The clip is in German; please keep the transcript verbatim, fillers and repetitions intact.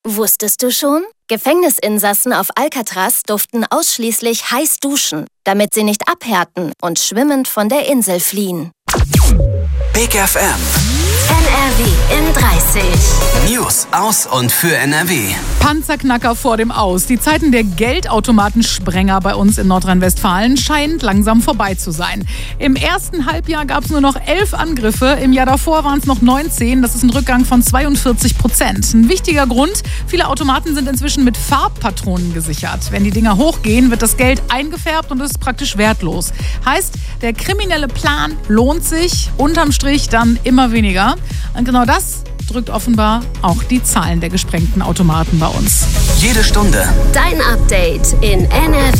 Wusstest du schon? Gefängnisinsassen auf Alcatraz durften ausschließlich heiß duschen, damit sie nicht abhärten und schwimmend von der Insel fliehen. Big F M. N R W in dreißig. News aus und für N R W. Panzerknacker vor dem Aus. Die Zeiten der Geldautomatensprenger bei uns in Nordrhein-Westfalen scheinen langsam vorbei zu sein. Im ersten Halbjahr gab es nur noch elf Angriffe. Im Jahr davor waren es noch neunzehn. Das ist ein Rückgang von zweiundvierzig Prozent. Ein wichtiger Grund: viele Automaten sind inzwischen mit Farbpatronen gesichert. Wenn die Dinger hochgehen, wird das Geld eingefärbt und ist praktisch wertlos. Heißt, der kriminelle Plan lohnt sich, unterm Strich dann immer weniger. Und genau das drückt offenbar auch die Zahlen der gesprengten Automaten bei uns. Jede Stunde Dein Update in N R W.